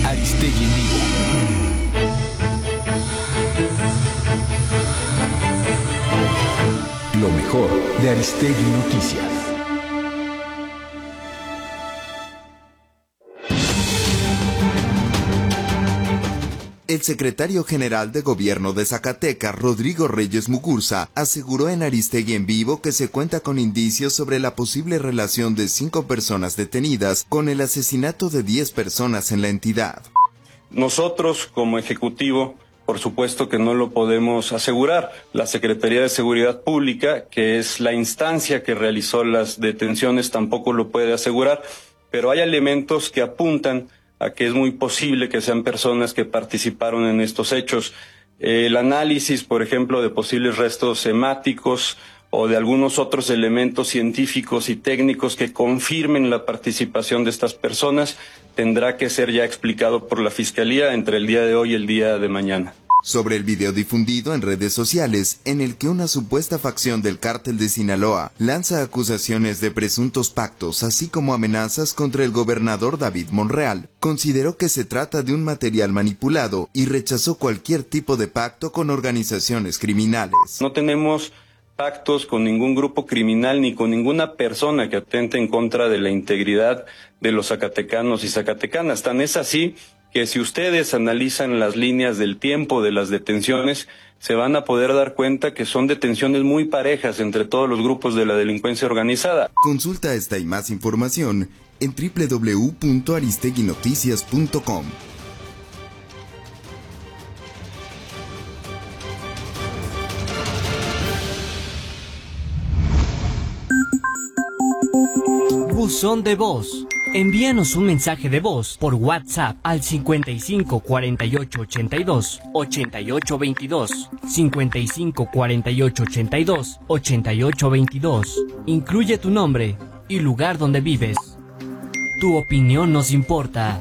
Aristegui en vivo. Lo mejor de Aristegui Noticias. El secretario general de Gobierno de Zacatecas, Rodrigo Reyes Muguruza, aseguró en Aristegui en vivo que se cuenta con indicios sobre la posible relación de 5 personas detenidas con el asesinato de 10 personas en la entidad. Nosotros, como Ejecutivo, por supuesto que no lo podemos asegurar. La Secretaría de Seguridad Pública, que es la instancia que realizó las detenciones, tampoco lo puede asegurar, pero hay elementos que apuntan a que es muy posible que sean personas que participaron en estos hechos. El análisis, por ejemplo, de posibles restos hemáticos o de algunos otros elementos científicos y técnicos que confirmen la participación de estas personas, tendrá que ser ya explicado por la Fiscalía entre el día de hoy y el día de mañana. Sobre el video difundido en redes sociales, en el que una supuesta facción del Cártel de Sinaloa lanza acusaciones de presuntos pactos, así como amenazas contra el gobernador David Monreal, consideró que se trata de un material manipulado y rechazó cualquier tipo de pacto con organizaciones criminales. No tenemos pactos con ningún grupo criminal ni con ninguna persona que atente en contra de la integridad de los zacatecanos y zacatecanas. Tan es así que si ustedes analizan las líneas del tiempo de las detenciones, se van a poder dar cuenta que son detenciones muy parejas entre todos los grupos de la delincuencia organizada. Consulta esta y más información en www.aristeguinoticias.com. Buzón de voz. Envíanos un mensaje de voz por WhatsApp al 55 48 82 88 22, 55 48 82 88 22. Incluye tu nombre y lugar donde vives. Tu opinión nos importa.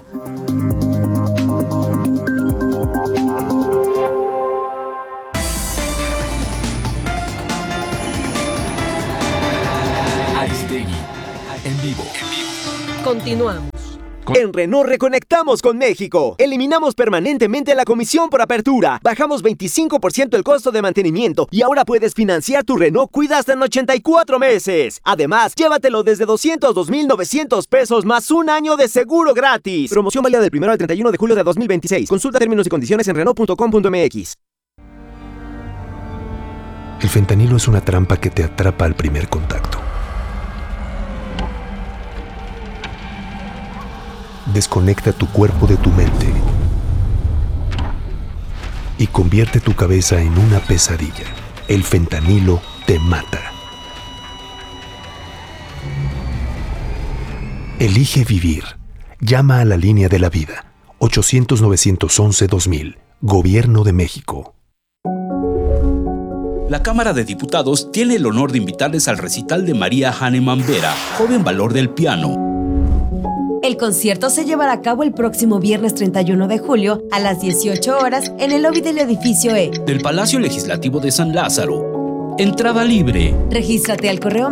Aristegui en vivo. Continuamos. En Renault reconectamos con México. Eliminamos permanentemente la comisión por apertura. Bajamos 25% el costo de mantenimiento y ahora puedes financiar tu Renault Kwid hasta en 84 meses. Además, llévatelo desde 202,900 pesos más un año de seguro gratis. Promoción válida del 1 al 31 de julio de 2026. Consulta términos y condiciones en Renault.com.mx. El fentanilo es una trampa que te atrapa al primer contacto. Desconecta tu cuerpo de tu mente y convierte tu cabeza en una pesadilla. El fentanilo te mata. Elige vivir. Llama a la línea de la vida. 800-911-2000. Gobierno de México. La Cámara de Diputados tiene el honor de invitarles al recital de María Hahnemann Vera, joven valor del piano. El concierto se llevará a cabo el próximo viernes 31 de julio a las 18 horas en el lobby del edificio E del Palacio Legislativo de San Lázaro. Entrada libre. Regístrate al correo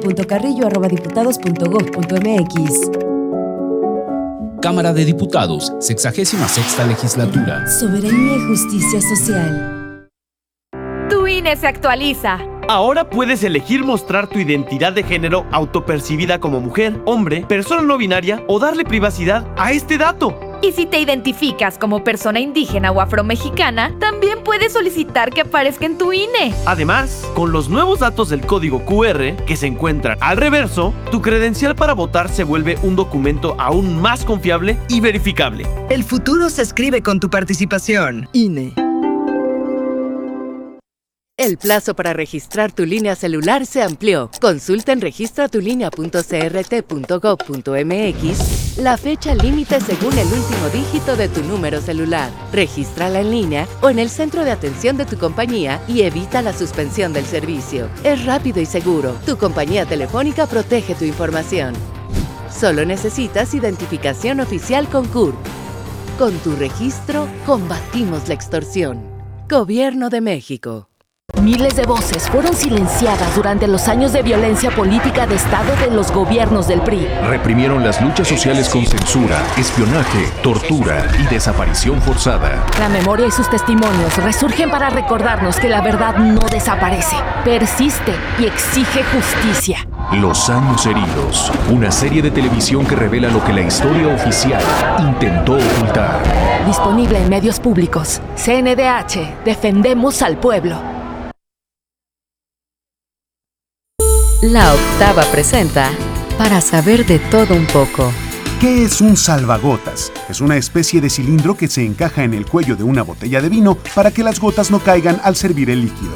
marisol.carrillo@diputados.gov.mx. Cámara de Diputados, 66ª Legislatura. Soberanía y justicia social. Tu INE se actualiza. Ahora puedes elegir mostrar tu identidad de género autopercibida como mujer, hombre, persona no binaria o darle privacidad a este dato. Y si te identificas como persona indígena o afromexicana, también puedes solicitar que aparezca en tu INE. Además, con los nuevos datos del código QR que se encuentran al reverso, tu credencial para votar se vuelve un documento aún más confiable y verificable. El futuro se escribe con tu participación. INE. El plazo para registrar tu línea celular se amplió. Consulta en registratulinea.crt.gov.mx la fecha límite según el último dígito de tu número celular. Regístrala en línea o en el centro de atención de tu compañía y evita la suspensión del servicio. Es rápido y seguro. Tu compañía telefónica protege tu información. Solo necesitas identificación oficial con CURP. Con tu registro, combatimos la extorsión. Gobierno de México. Miles de voces fueron silenciadas durante los años de violencia política de Estado de los gobiernos del PRI. Reprimieron las luchas sociales con censura, espionaje, tortura y desaparición forzada. La memoria y sus testimonios resurgen para recordarnos que la verdad no desaparece, persiste y exige justicia. Los años heridos, una serie de televisión que revela lo que la historia oficial intentó ocultar. Disponible en medios públicos. CNDH, defendemos al pueblo. La Octava presenta Para saber de todo un poco. ¿Qué es un salvagotas? Es una especie de cilindro que se encaja en el cuello de una botella de vino para que las gotas no caigan al servir el líquido.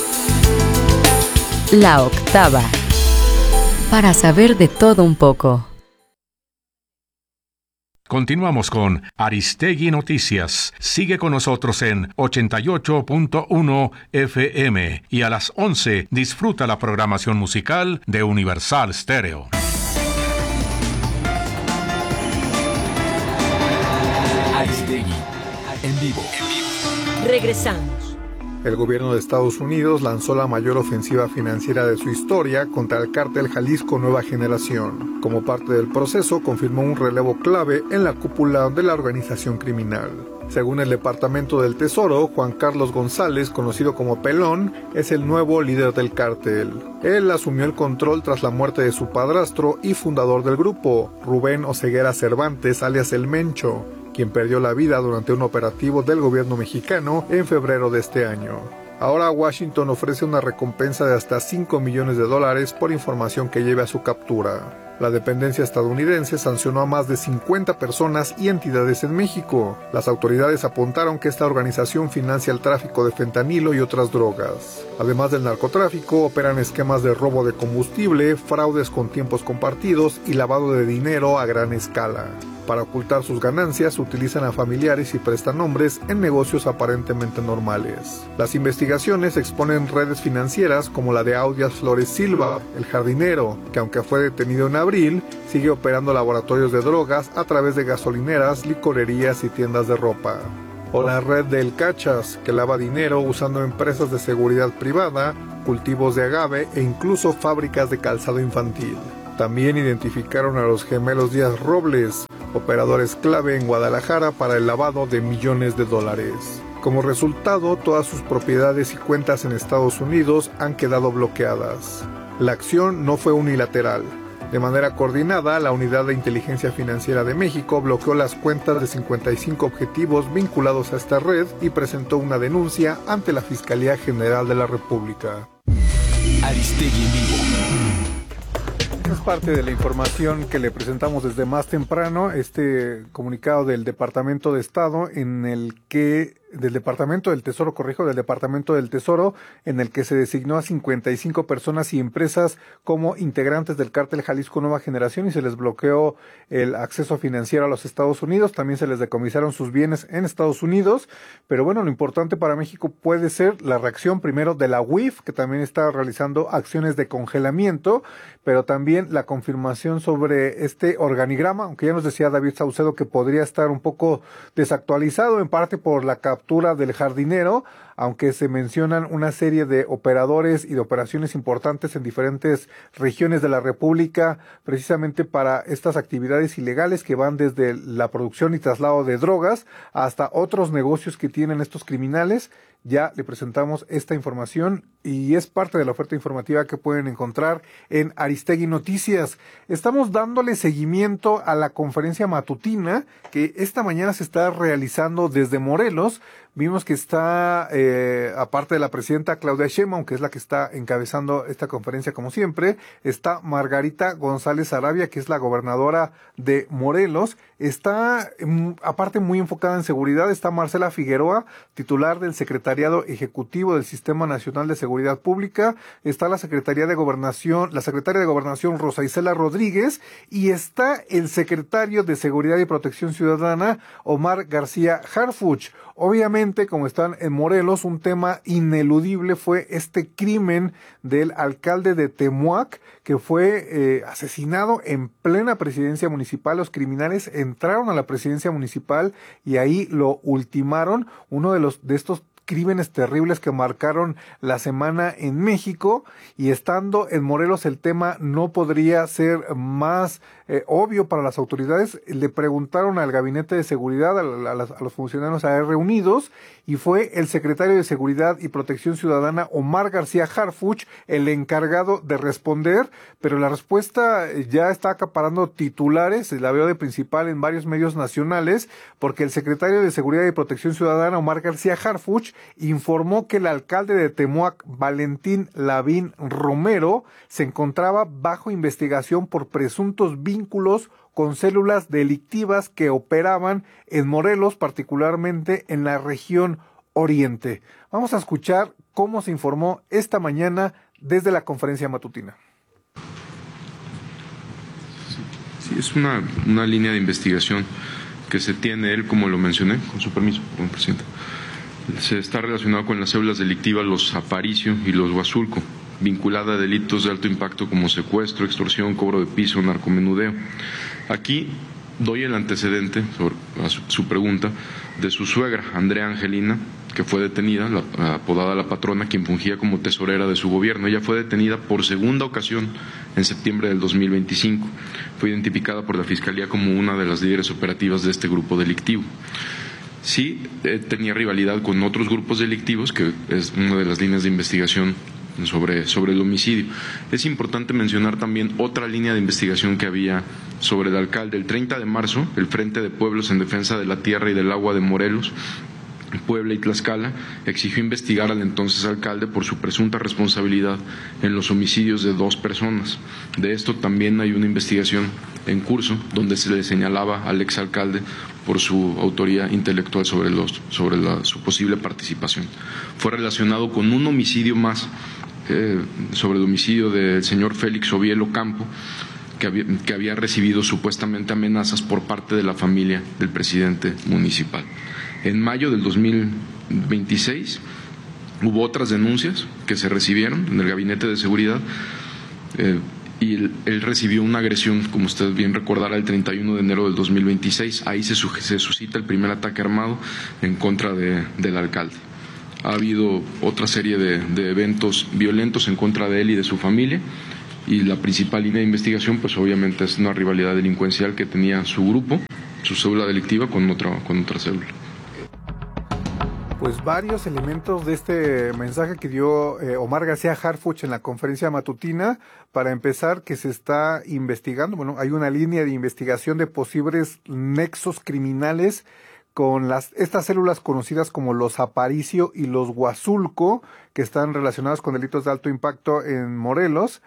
La Octava. Para saber de todo un poco. Continuamos con Aristegui Noticias. Sigue con nosotros en 88.1 FM y a las 11 disfruta la programación musical de Universal Stereo. Aristegui en vivo. Regresamos. El gobierno de Estados Unidos lanzó la mayor ofensiva financiera de su historia contra el cártel Jalisco Nueva Generación. Como parte del proceso, confirmó un relevo clave en la cúpula de la organización criminal. Según el Departamento del Tesoro, Juan Carlos González, conocido como Pelón, es el nuevo líder del cártel. Él asumió el control tras la muerte de su padrastro y fundador del grupo, Rubén Oseguera Cervantes, alias El Mencho, quien perdió la vida durante un operativo del gobierno mexicano en febrero de este año. Ahora Washington ofrece una recompensa de hasta $5 millones por información que lleve a su captura. La dependencia estadounidense sancionó a más de 50 personas y entidades en México. Las autoridades apuntaron que esta organización financia el tráfico de fentanilo y otras drogas. Además del narcotráfico, operan esquemas de robo de combustible, fraudes con tiempos compartidos y lavado de dinero a gran escala. Para ocultar sus ganancias, utilizan a familiares y prestanombres en negocios aparentemente normales. Las investigaciones exponen redes financieras como la de Audias Flores Silva, el jardinero, que aunque fue detenido en abril, sigue operando laboratorios de drogas a través de gasolineras, licorerías y tiendas de ropa. O la red de El Cachas, que lava dinero usando empresas de seguridad privada, cultivos de agave e incluso fábricas de calzado infantil. También identificaron a los gemelos Díaz Robles, operadores clave en Guadalajara para el lavado de millones de dólares. Como resultado, todas sus propiedades y cuentas en Estados Unidos han quedado bloqueadas. La acción no fue unilateral. De manera coordinada, la Unidad de Inteligencia Financiera de México bloqueó las cuentas de 55 objetivos vinculados a esta red y presentó una denuncia ante la Fiscalía General de la República. Aristegui en vivo. Es parte de la información que le presentamos desde más temprano, este comunicado del Departamento de Estado en el que del Departamento del Tesoro, en el que se designó a 55 personas y empresas como integrantes del cártel Jalisco Nueva Generación y se les bloqueó el acceso financiero a los Estados Unidos. También se les decomisaron sus bienes en Estados Unidos. Pero bueno, lo importante para México puede ser la reacción primero de la UIF, que también está realizando acciones de congelamiento, pero también la confirmación sobre este organigrama, aunque ya nos decía David Saucedo que podría estar un poco desactualizado, en parte por la captura del jardinero, aunque se mencionan una serie de operadores y de operaciones importantes en diferentes regiones de la República, precisamente para estas actividades ilegales que van desde la producción y traslado de drogas hasta otros negocios que tienen estos criminales. Ya le presentamos esta información y es parte de la oferta informativa que pueden encontrar en Aristegui Noticias. Estamos dándole seguimiento a la conferencia matutina que esta mañana se está realizando desde Morelos. Vimos que está, aparte de la presidenta Claudia Sheinbaum, que es la que está encabezando esta conferencia como siempre, está Margarita González Arabia, que es la gobernadora de Morelos. Está, aparte, muy enfocada en seguridad. Está Marcela Figueroa, titular del Secretariado Ejecutivo del Sistema Nacional de Seguridad Pública. Está la secretaria de Gobernación Rosa Isela Rodríguez, y está el secretario de Seguridad y Protección Ciudadana, Omar García Harfuch. Obviamente, como están en Morelos, un tema ineludible fue este crimen del alcalde de Temuac, que fue asesinado en plena presidencia municipal. Los criminales entraron a la presidencia municipal y ahí lo ultimaron. Uno de estos crímenes terribles que marcaron la semana en México, y estando en Morelos el tema no podría ser más obvio para las autoridades. Le preguntaron al Gabinete de Seguridad, a los funcionarios ahí reunidos, y fue el secretario de Seguridad y Protección Ciudadana, Omar García Harfuch, el encargado de responder, pero la respuesta ya está acaparando titulares, la veo de principal en varios medios nacionales, porque el secretario de Seguridad y Protección Ciudadana, Omar García Harfuch, informó que el alcalde de Temoac, Valentín Lavín Romero, se encontraba bajo investigación por presuntos vínculos con células delictivas que operaban en Morelos, particularmente en la región oriente. Vamos a escuchar cómo se informó esta mañana desde la conferencia matutina. Sí, es una línea de investigación que se tiene él, como lo mencioné, con su permiso, presidente. Se está relacionado con las células delictivas, los Aparicio y los Huazulco, vinculada a delitos de alto impacto como secuestro, extorsión, cobro de piso, narcomenudeo. Aquí doy el antecedente a su pregunta de su suegra, Andrea Angelina, que fue detenida, apodada La Patrona, quien fungía como tesorera de su gobierno. Ella fue detenida por segunda ocasión en septiembre del 2025. Fue identificada por la Fiscalía como una de las líderes operativas de este grupo delictivo. Sí, tenía rivalidad con otros grupos delictivos, que es una de las líneas de investigación sobre el homicidio. Es importante mencionar también otra línea de investigación que había sobre el alcalde. El 30 de marzo, el Frente de Pueblos en Defensa de la Tierra y del Agua de Morelos, Puebla y Tlaxcala exigió investigar al entonces alcalde por su presunta responsabilidad en los homicidios de 2 personas. De esto también hay una investigación en curso donde se le señalaba al exalcalde por su autoría intelectual sobre su posible participación. Fue relacionado con un homicidio más, sobre el homicidio del señor Félix Ovielo Campo, que había recibido supuestamente amenazas por parte de la familia del presidente municipal. En mayo del 2026 hubo otras denuncias que se recibieron en el Gabinete de Seguridad, y él recibió una agresión, como usted bien recordará, el 31 de enero del 2026. Ahí se suscita el primer ataque armado en contra del alcalde. Ha habido otra serie de eventos violentos en contra de él y de su familia, y la principal línea de investigación pues obviamente es una rivalidad delincuencial que tenía su grupo, su célula delictiva con otra célula. Pues varios elementos de este mensaje que dio Omar García Harfuch en la conferencia matutina. Para empezar, que se está investigando, hay una línea de investigación de posibles nexos criminales con estas células conocidas como los Aparicio y los Huazulco, que están relacionados con delitos de alto impacto en Morelos.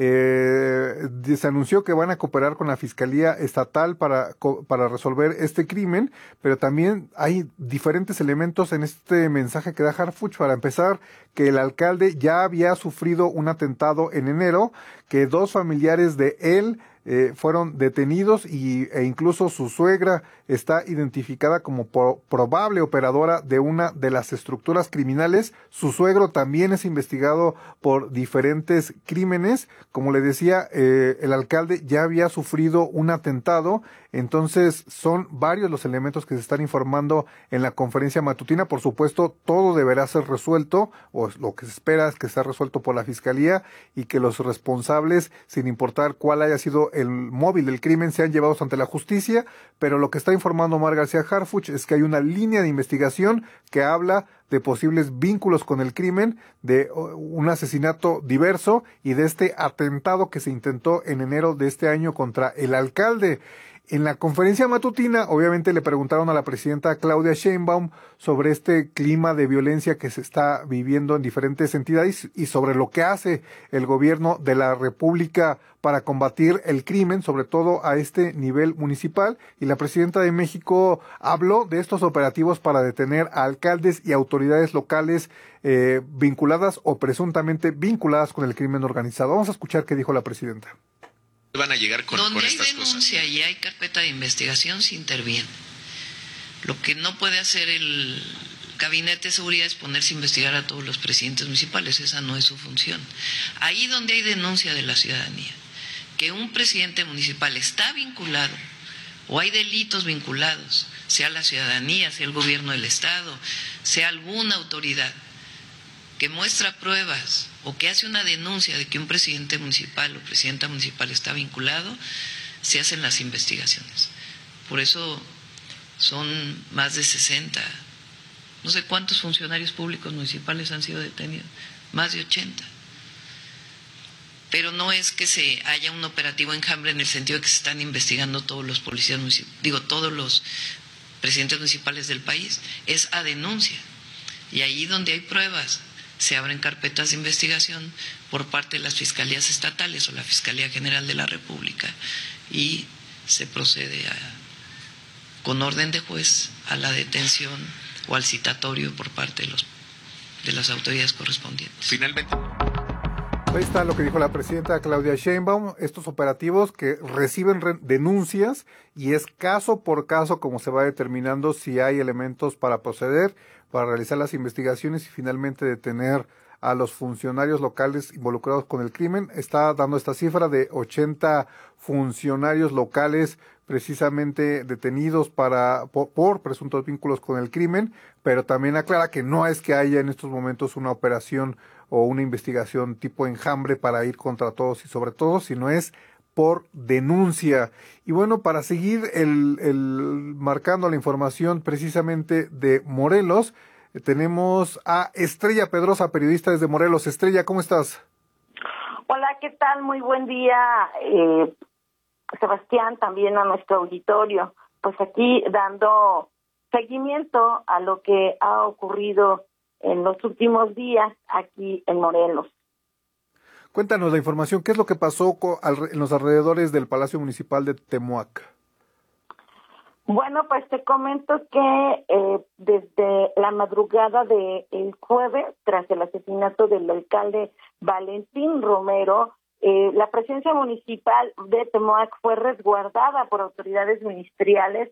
Se anunció que van a cooperar con la Fiscalía Estatal para resolver este crimen, pero también hay diferentes elementos en este mensaje que da Harfuch. Para empezar, que el alcalde ya había sufrido un atentado en enero, que 2 familiares de él fueron detenidos e incluso su suegra está identificada como probable operadora de una de las estructuras criminales. Su suegro también es investigado por diferentes crímenes. Como le decía, el alcalde ya había sufrido un atentado. Entonces son varios los elementos que se están informando en la conferencia matutina. Por supuesto, todo deberá ser resuelto, o lo que se espera es que sea resuelto por la Fiscalía, y que los responsables, sin importar cuál haya sido el móvil del crimen, sean llevados ante la justicia. Pero lo que está informando Omar García Harfuch es que hay una línea de investigación que habla de posibles vínculos con el crimen, de un asesinato diverso y de este atentado que se intentó en enero de este año contra el alcalde. En la conferencia matutina, obviamente, le preguntaron a la presidenta Claudia Sheinbaum sobre este clima de violencia que se está viviendo en diferentes entidades y sobre lo que hace el gobierno de la República para combatir el crimen, sobre todo a este nivel municipal. Y la presidenta de México habló de estos operativos para detener a alcaldes y autoridades locales vinculadas o presuntamente vinculadas con el crimen organizado. Vamos a escuchar qué dijo la presidenta. Van a llegar con estas cosas. Donde hay denuncia y hay carpeta de investigación, se interviene. Lo que no puede hacer el Gabinete de Seguridad es ponerse a investigar a todos los presidentes municipales. Esa no es su función. Ahí donde hay denuncia de la ciudadanía, que un presidente municipal está vinculado o hay delitos vinculados sea la ciudadanía, sea el gobierno del Estado, sea alguna autoridad que muestra pruebas o que hace una denuncia de que un presidente municipal o presidenta municipal está vinculado, se hacen las investigaciones. Por eso son más de 60, no sé cuántos funcionarios públicos municipales han sido detenidos, más de 80. Pero no es que se haya un operativo enjambre en el sentido de que se están investigando todos los policías municipales, todos los presidentes municipales del país, es a denuncia. Y ahí donde hay pruebas, se abren carpetas de investigación por parte de las fiscalías estatales o la Fiscalía General de la República y se procede con orden de juez a la detención o al citatorio por parte de las autoridades correspondientes. Finalmente. Ahí está lo que dijo la presidenta Claudia Sheinbaum, estos operativos que reciben denuncias y es caso por caso como se va determinando si hay elementos para proceder, para realizar las investigaciones y finalmente detener a los funcionarios locales involucrados con el crimen. Está dando esta cifra de 80 funcionarios locales precisamente detenidos por presuntos vínculos con el crimen, pero también aclara que no es que haya en estos momentos una operación o una investigación tipo enjambre para ir contra todos y sobre todo, sino es por denuncia. Y bueno, para seguir marcando la información precisamente de Morelos, tenemos a Estrella Pedrosa, periodista desde Morelos. Estrella, ¿cómo estás? Hola, ¿qué tal? Muy buen día, Sebastián, también a nuestro auditorio. Pues aquí dando seguimiento a lo que ha ocurrido en los últimos días aquí en Morelos. Cuéntanos la información, ¿qué es lo que pasó en los alrededores del Palacio Municipal de Temuac? Bueno, pues te comento que desde la madrugada del jueves, tras el asesinato del alcalde Valentín Romero, la presencia municipal de Temuac fue resguardada por autoridades ministeriales,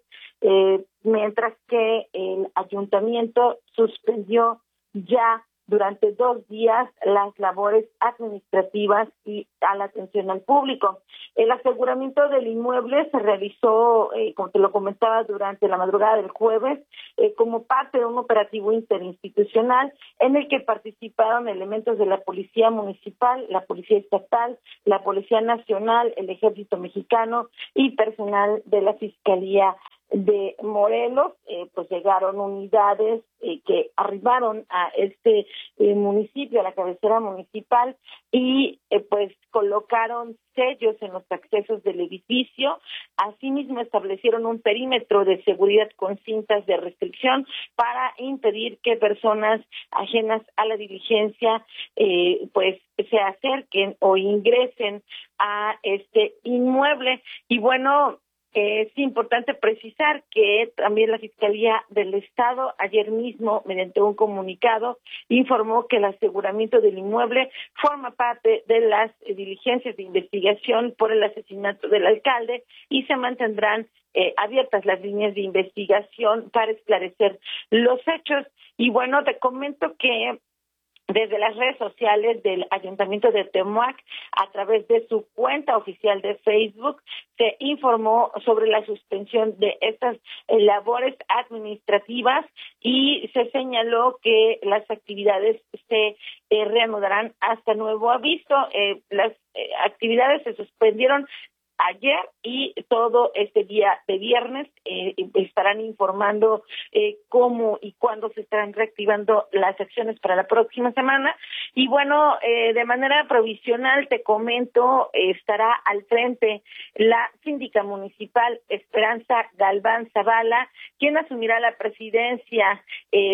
mientras que el ayuntamiento suspendió ya durante 2 días las labores administrativas y a la atención al público. El aseguramiento del inmueble se realizó, como te lo comentaba, durante la madrugada del jueves, como parte de un operativo interinstitucional en el que participaron elementos de la Policía Municipal, la Policía Estatal, la Policía Nacional, el Ejército Mexicano y personal de la Fiscalía de Morelos. Pues llegaron unidades que arribaron a este municipio, a la cabecera municipal, y pues colocaron sellos en los accesos del edificio. Asimismo establecieron un perímetro de seguridad con cintas de restricción para impedir que personas ajenas a la diligencia pues se acerquen o ingresen a este inmueble. Y bueno, es importante precisar que también la Fiscalía del Estado ayer mismo, mediante un comunicado, informó que el aseguramiento del inmueble forma parte de las diligencias de investigación por el asesinato del alcalde y se mantendrán abiertas las líneas de investigación para esclarecer los hechos. Y bueno, te comento que desde las redes sociales del Ayuntamiento de Temuac, a través de su cuenta oficial de Facebook, se informó sobre la suspensión de estas labores administrativas y se señaló que las actividades se reanudarán hasta nuevo aviso. Las actividades se suspendieron ayer y todo este día de viernes. Estarán informando cómo y cuándo se estarán reactivando las acciones para la próxima semana. Y bueno, de manera provisional te comento, estará al frente la síndica municipal Esperanza Galván Zavala, quien asumirá la presidencia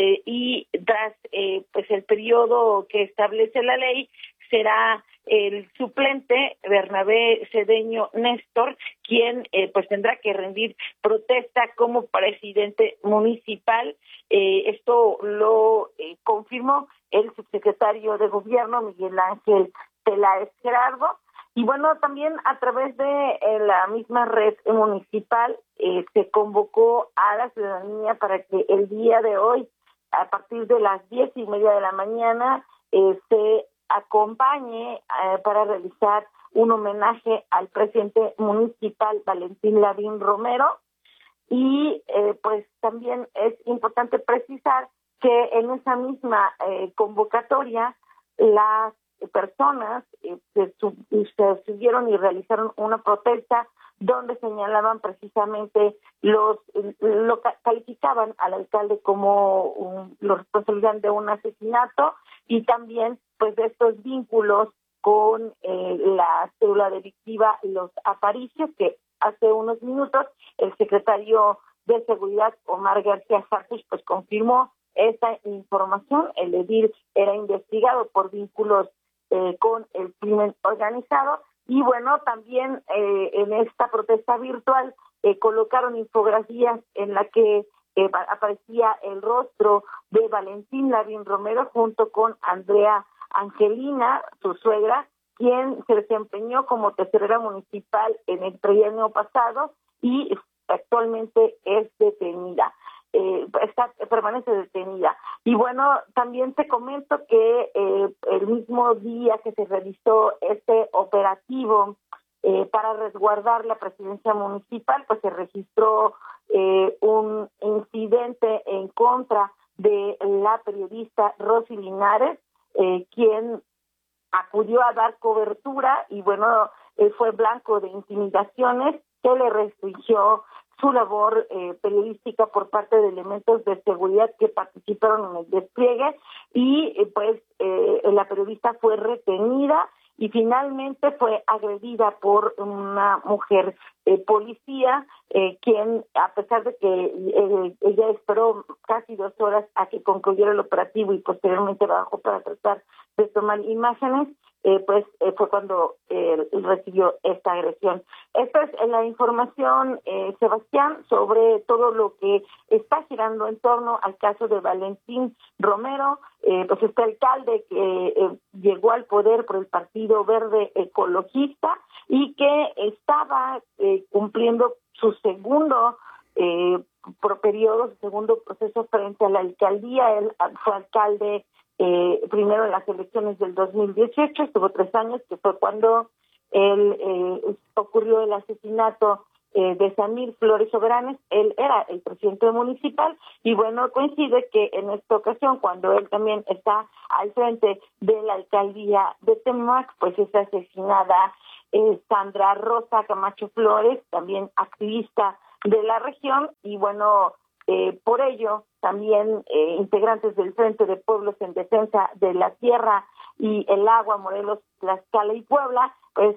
y tras pues el periodo que establece la ley será el suplente Bernabé Cedeño Néstor, quien pues tendrá que rendir protesta como presidente municipal. Esto lo confirmó el subsecretario de Gobierno, Miguel Ángel Peláez Gerardo. Y bueno, también a través de la misma red municipal se convocó a la ciudadanía para que el día de hoy, a partir de las 10:30 de la mañana, se acompañe para realizar un homenaje al presidente municipal Valentín Lavín Romero. y pues también es importante precisar que en esa misma convocatoria las personas se subieron y realizaron una protesta donde señalaban precisamente lo calificaban al alcalde como lo responsabilizan de un asesinato y también pues de estos vínculos con la célula delictiva Los Aparicios, que hace unos minutos el secretario de Seguridad Omar García Harfuch pues confirmó esta información. El edil era investigado por vínculos con el crimen organizado. Y bueno, también en esta protesta virtual colocaron infografías en la que aparecía el rostro de Valentín Lavín Romero junto con Andrea Angelina, su suegra, quien se desempeñó como tesorera municipal en el trienio pasado y actualmente es detenida. Permanece detenida. Y bueno, también te comento que el mismo día que se realizó este operativo para resguardar la presidencia municipal, pues se registró un incidente en contra de la periodista Rosy Linares, quien acudió a dar cobertura y bueno, fue blanco de intimidaciones que le restringió su labor periodística por parte de elementos de seguridad que participaron en el despliegue y pues la periodista fue retenida y finalmente fue agredida por una mujer policía, quien a pesar de que ella esperó casi 2 horas a que concluyera el operativo y posteriormente bajó para tratar de tomar imágenes, fue cuando recibió esta agresión. Esta es la información, Sebastián, sobre todo lo que está girando en torno al caso de Valentín Romero, pues este alcalde que llegó al poder por el Partido Verde Ecologista y que estaba cumpliendo su segundo periodo, su segundo proceso frente a la alcaldía. Él fue alcalde primero en las elecciones del 2018, estuvo 3 años, que fue cuando ocurrió el asesinato de Samir Flores Soberanes. Él era el presidente municipal y bueno, coincide que en esta ocasión, cuando él también está al frente de la alcaldía de Temac, pues es asesinada Sandra Rosa Camacho Flores, también activista de la región, y bueno, por ello también integrantes del Frente de Pueblos en Defensa de la Tierra y el Agua, Morelos, Tlaxcala y Puebla, pues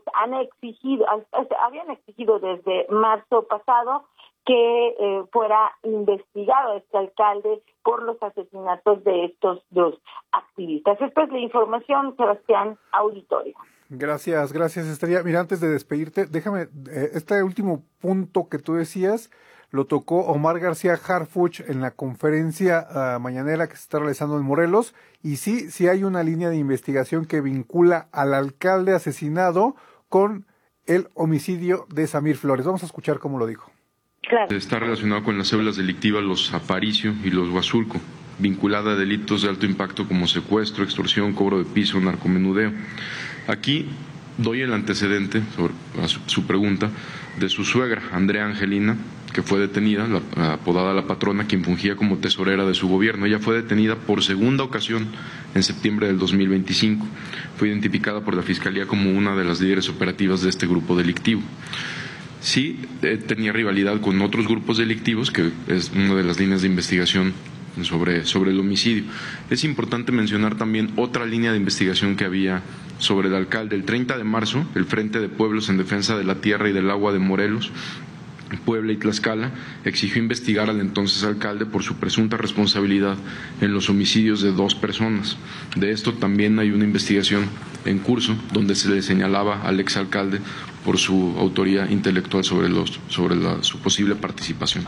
habían exigido desde marzo pasado que fuera investigado este alcalde por los asesinatos de estos 2 activistas. Esta es la información, Sebastián, auditorio. Gracias, Estrella. Mira, antes de despedirte, déjame, este último punto que tú decías, lo tocó Omar García Harfuch en la conferencia mañanera que se está realizando en Morelos, y sí hay una línea de investigación que vincula al alcalde asesinado con el homicidio de Samir Flores. Vamos a escuchar cómo lo dijo. Claro. Está relacionado con las células delictivas Los Aparicio y Los Huazulco, vinculada a delitos de alto impacto como secuestro, extorsión, cobro de piso, narcomenudeo. Aquí doy el antecedente sobre su pregunta de su suegra, Andrea Angelina, que fue detenida, apodada La Patrona, quien fungía como tesorera de su gobierno. Ella fue detenida por segunda ocasión en septiembre del 2025. Fue identificada por la Fiscalía como una de las líderes operativas de este grupo delictivo. Sí, tenía rivalidad con otros grupos delictivos, que es una de las líneas de investigación sobre el homicidio. Es importante mencionar también otra línea de investigación que había sobre el alcalde. El 30 de marzo, el Frente de Pueblos en Defensa de la Tierra y del Agua de Morelos, Puebla y Tlaxcala exigió investigar al entonces alcalde por su presunta responsabilidad en los homicidios de 2 personas. De esto también hay una investigación en curso donde se le señalaba al exalcalde por su autoría intelectual sobre su posible participación.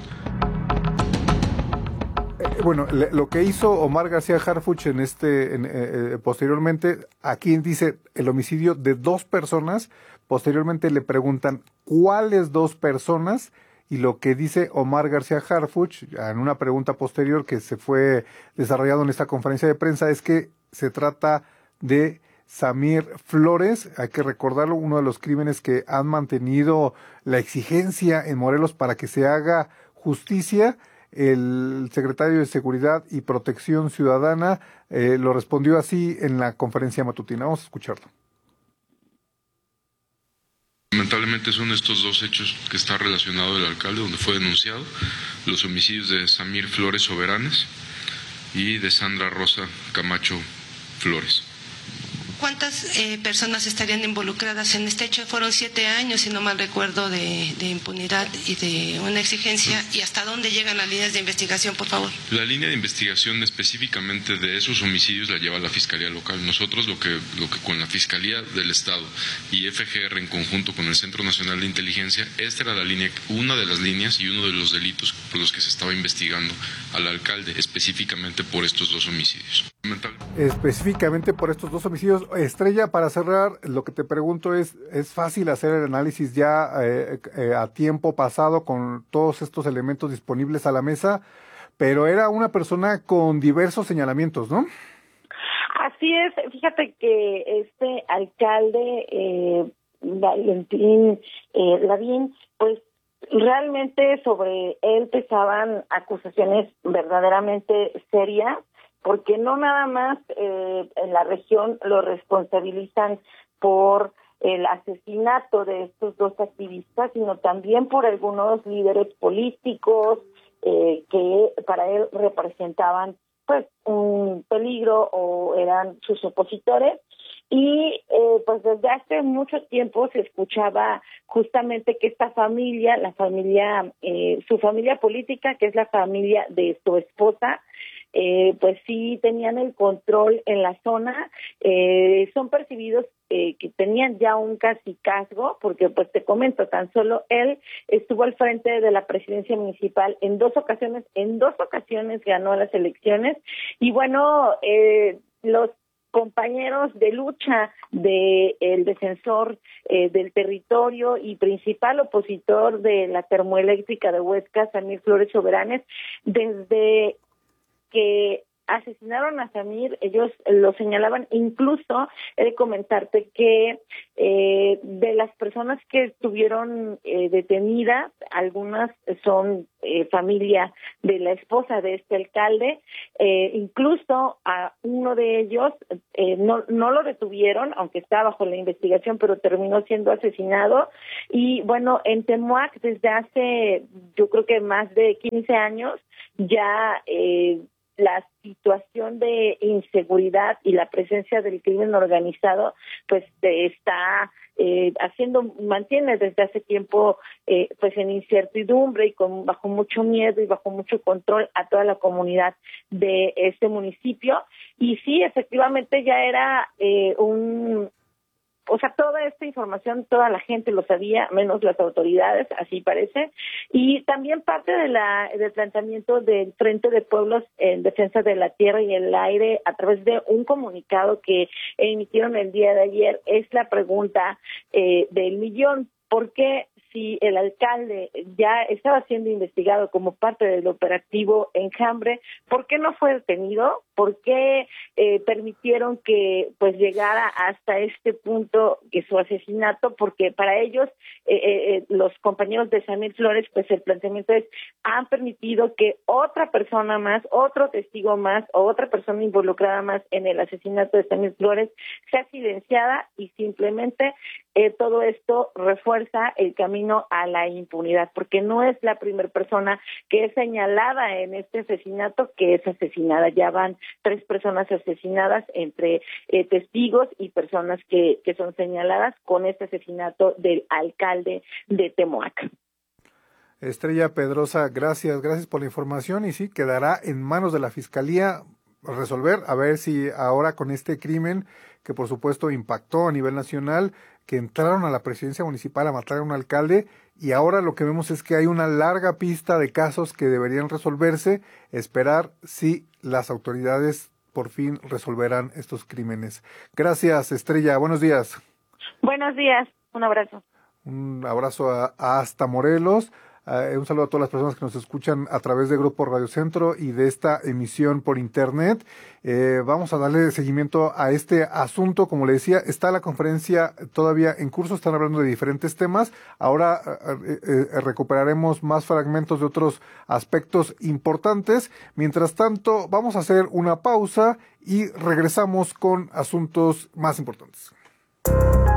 Bueno, lo que hizo Omar García Harfuch posteriormente, aquí dice el homicidio de 2 personas, posteriormente le preguntan cuáles 2 personas, y lo que dice Omar García Harfuch en una pregunta posterior que se fue desarrollando en esta conferencia de prensa es que se trata de Samir Flores. Hay que recordarlo, uno de los crímenes que han mantenido la exigencia en Morelos para que se haga justicia. El secretario de Seguridad y Protección Ciudadana lo respondió así en la conferencia matutina. Vamos a escucharlo. Lamentablemente son estos dos hechos que está relacionado el alcalde, donde fue denunciado, los homicidios de Samir Flores Soberanes y de Sandra Rosa Camacho Flores. ¿Cuántas personas estarían involucradas en este hecho? Fueron 7 años, si no mal recuerdo, de impunidad y de una exigencia. ¿Y hasta dónde llegan las líneas de investigación, por favor? La línea de investigación específicamente de esos homicidios la lleva la Fiscalía Local. Nosotros lo que con la Fiscalía del Estado y FGR en conjunto con el Centro Nacional de Inteligencia, esta era la línea, una de las líneas y uno de los delitos por los que se estaba investigando al alcalde, específicamente por estos dos homicidios. Específicamente por estos dos homicidios. Estrella, para cerrar, lo que te pregunto ¿es fácil hacer el análisis ya a tiempo pasado con todos estos elementos disponibles a la mesa? Pero era una persona con diversos señalamientos, ¿no? Así es, fíjate que este alcalde, Valentín Lavín, pues realmente sobre él pesaban acusaciones verdaderamente serias, porque no nada más en la región lo responsabilizan por el asesinato de estos dos activistas, sino también por algunos líderes políticos que para él representaban pues un peligro o eran sus opositores. Y pues desde hace mucho tiempo se escuchaba justamente que esta familia, su familia política, que es la familia de su esposa, pues sí tenían el control en la zona, son percibidos que tenían ya un cacicazgo, porque pues te comento, tan solo él estuvo al frente de la presidencia municipal en dos ocasiones ganó las elecciones, y bueno, los compañeros de lucha del defensor del territorio y principal opositor de la termoeléctrica de Huesca, Samir Flores Soberanes, desde que asesinaron a Samir, ellos lo señalaban. Incluso he de comentarte que de las personas que estuvieron detenidas, algunas son familia de la esposa de este alcalde, incluso a uno de ellos no lo detuvieron, aunque está bajo la investigación, pero terminó siendo asesinado. Y bueno, en Temoac desde hace yo creo que más de 15 años ya la situación de inseguridad y la presencia del crimen organizado pues está mantiene desde hace tiempo pues en incertidumbre y bajo mucho miedo y bajo mucho control a toda la comunidad de este municipio. Y sí, efectivamente ya era toda esta información, toda la gente lo sabía, menos las autoridades, así parece. Y también parte del planteamiento del Frente de Pueblos en Defensa de la Tierra y el Aire, a través de un comunicado que emitieron el día de ayer, es la pregunta del millón. ¿Por qué, si el alcalde ya estaba siendo investigado como parte del operativo Enjambre, por qué no fue detenido? ¿Por qué permitieron que pues llegara hasta este punto que su asesinato? Porque para ellos, los compañeros de Samir Flores, pues el planteamiento es, han permitido que otra persona más, otro testigo más, o otra persona involucrada más en el asesinato de Samir Flores sea silenciada, y simplemente todo esto refuerza el camino a la impunidad, porque no es la primera persona que es señalada en este asesinato que es asesinada. Ya van 3 personas asesinadas entre testigos y personas que son señaladas con este asesinato del alcalde de Temoac. Estrella Pedrosa, gracias por la información, y sí, quedará en manos de la Fiscalía resolver, a ver si ahora con este crimen, que por supuesto impactó a nivel nacional, que entraron a la presidencia municipal a matar a un alcalde, y ahora lo que vemos es que hay una larga pista de casos que deberían resolverse, esperar si las autoridades por fin resolverán estos crímenes. Gracias, Estrella, buenos días. Buenos días, un abrazo. Un abrazo hasta Morelos. Un saludo a todas las personas que nos escuchan a través de Grupo Radio Centro y de esta emisión por internet. Vamos a darle seguimiento a este asunto. Como le decía, está la conferencia todavía en curso, están hablando de diferentes temas. Ahora recuperaremos más fragmentos de otros aspectos importantes. Mientras tanto, vamos a hacer una pausa y regresamos con asuntos más importantes.